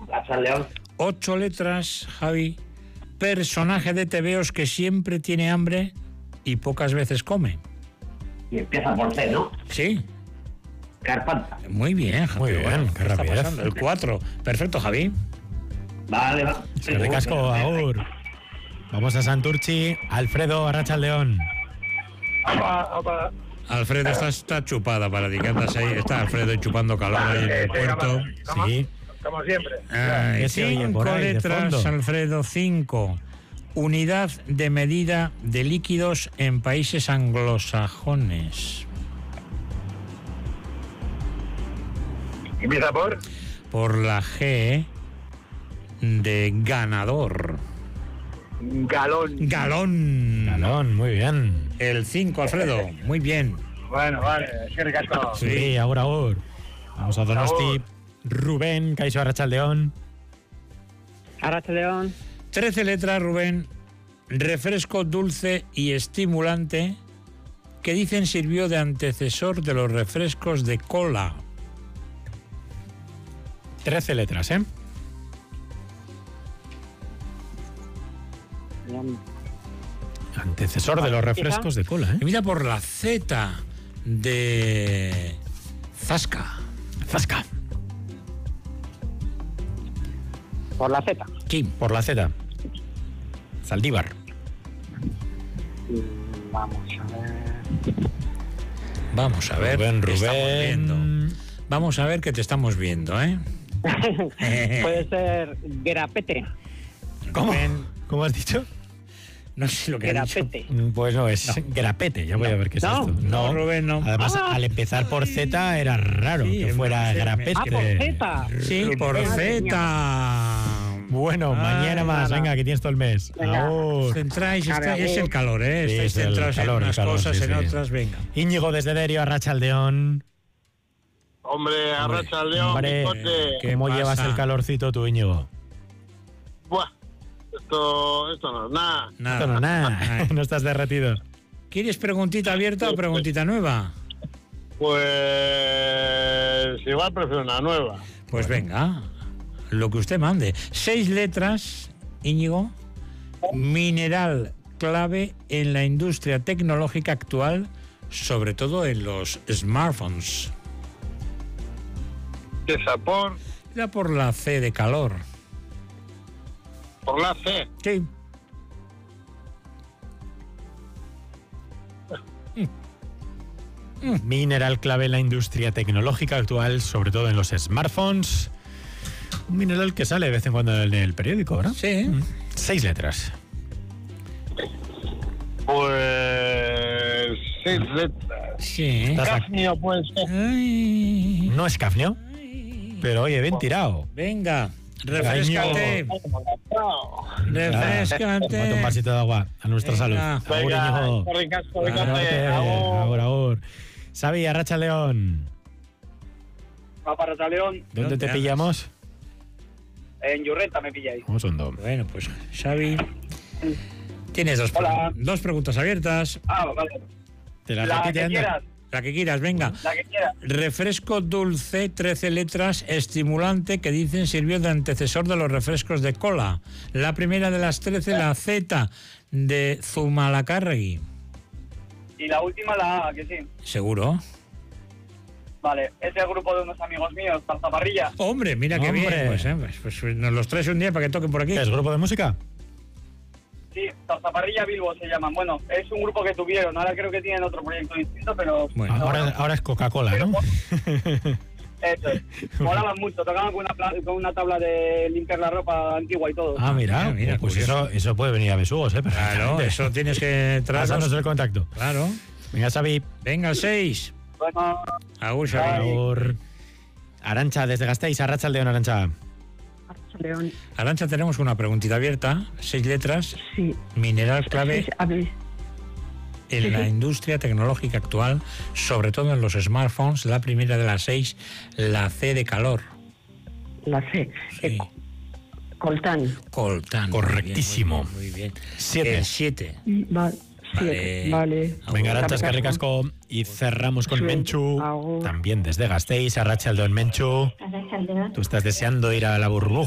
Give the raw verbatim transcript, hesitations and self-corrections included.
Racha León. Ocho letras, Javi. Personaje de tebeos que siempre tiene hambre y pocas veces come. Y empieza por C, ¿no? Sí. Carpanta. Muy bien, Javi. Muy bien, Bueno, qué ¿qué está rapidez. pasando? El cuatro. Perfecto, Javi. Vale, va. Se recasco, agur. Vamos a Santurchi. Alfredo, Arratsaldeon. Opa, opa. Alfredo, está, está chupada para ti, que andas ahí. Está Alfredo chupando calor ahí en el puerto. Sí. Como siempre. Ah, ¿Qué se oye cinco por ahí de letras, fondo? Alfredo, cinco. Unidad de medida de líquidos en países anglosajones. Empieza por. Por la G de ganador. Galón. Galón. Galón, muy bien. El cinco, Alfredo. Muy bien. Bueno, vale, es que recasco. Sí. Sí, agur, agur. Vamos a Donosti. Agur. Rubén, Kaixo, Arratsaldeon. Arratsaldeon. Trece letras, Rubén. Refresco dulce y estimulante que dicen sirvió de antecesor de los refrescos de cola. Trece letras, ¿eh? Antecesor de los refrescos de cola, ¿eh? Y mira por la Z de Zasca. Zasca. Por la Z. Sí. Por la Z. Zaldívar. Mm, Vamos a ver. Vamos a ver. Rubén, te estamos viendo. Rubén. Vamos a ver que te estamos viendo, ¿eh? Puede ser grapete. ¿Cómo? Rubén, ¿Cómo has dicho? no sé lo que ha dicho. Grapete. Mm, Pues no, es grapete. Ya voy a ver qué es No. esto. No, Rubén, no. Además, Ah. al empezar por Z era raro Sí, que fuera sí, me- grapete. Ah, por Z. Sí, por Madre Z. Bueno, Ay, mañana más. nada. Venga, que tienes todo el mes. Venga. Agur. Centráis, A está- ver, es el calor, ¿eh? Sí, Estáis es el centrados calor, en el unas calor, cosas, sí, en sí. otras, venga. Íñigo desde Derio, Arratsaldeon. Hombre, Arratsaldeon, Hombre, bicote. ¿qué ¿cómo pasa? llevas el calorcito tú, Íñigo? Buah, esto, esto no es nada. Nada. Esto no, nada. Ay. No estás derretido. ¿Quieres preguntita abierta o preguntita nueva? Pues igual prefiero una nueva. Pues venga, lo que usted mande. Seis letras, Íñigo. Mineral clave en la industria tecnológica actual, sobre todo en los smartphones. Empieza por, Era por la C de calor. por la C. Sí. Mineral clave en la industria tecnológica actual, sobre todo en los smartphones. Un mineral que sale de vez en cuando en el periódico, ¿verdad? Sí. Seis letras. Pues seis letras. Sí. Estás a- Cadmio puede ser. Ay, No es cafnio, pero oye, bien tirado. venga, refrescate. Refrescate. Tómate un vasito de agua a nuestra Venga. salud. Agur, Venga, Íñigo. por ricasco, Agur, bicote. Agur. agur, agur. Xavi, Arratsaldeon. Va para Arratsaldeon. ¿Dónde ¿Dónde te andas? pillamos? En Yurreta me pilláis. ¿Cómo son dos? Bueno, pues Xavi, tienes dos, Hola. dos preguntas abiertas. Ah, vale. Te las La repite, que anda. quieras. La que quieras, venga. La que quieras. Refresco dulce, trece letras, estimulante, que dicen sirvió de antecesor de los refrescos de cola. La primera de las trece, la Z de Zumalacárregui. Y la última, la A, que sí. ¿Seguro? Vale, es el grupo de unos amigos míos, Tarzaparrilla. Hombre, mira qué Hombre. bien. Pues, eh, pues, pues nos los traes un día para que toquen por aquí. ¿Qué es grupo de música? Sí, Tarzaparrilla Bilbo se llaman. Bueno, es un grupo que tuvieron. Ahora creo que tienen otro proyecto distinto, pero... Bueno. Ahora, ahora es Coca-Cola, ¿no? Eso es. Molaban mucho. Tocaban con una, pla- con una tabla de limpiar la ropa antigua y todo. Ah, mira, Mira, mira, pues curioso. eso, eso puede venir a besugos, ¿eh? Claro, Perfectamente. eso tienes que Pásanos traernos. el contacto. Claro. Venga, Xavi. Venga, el seis. Bueno, Agur, Xavi. Agur. Arancha, desde Gasteiz, Arratsaldeon, Arancha. León. Arancha, tenemos una preguntita abierta. Seis letras. Sí. Mineral clave Sí, a ver, en sí, la sí. industria tecnológica actual, sobre todo en los smartphones. La primera de las seis, la C de calor. la C. Sí. Eh, coltán. Coltán. Correctísimo. Muy bien. Muy bien. Siete. El siete. Va, siete. Vale. Venga, Agur. Arancha, es que ricasco. Y cerramos con Sí. Menchu. Agur. También desde Gasteiz, Arratsaldeon, Menchu. Tú estás deseando ir a la burbuja.